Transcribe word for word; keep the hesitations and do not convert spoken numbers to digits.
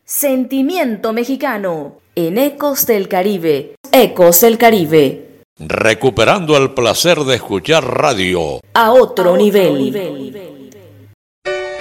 Sentimiento mexicano en Ecos del Caribe. Ecos del Caribe. Recuperando el placer de escuchar radio a otro, a otro nivel. nivel.